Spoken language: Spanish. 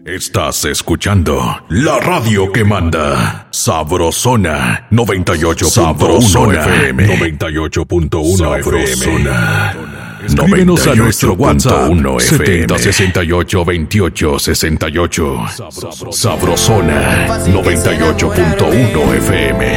Estás escuchando la radio que manda. Sabrosona 98. Sabrosona FM 98.1 FM. Escríbenos a nuestro WhatsApp 7068282868. Sabrosona 98.1 FM.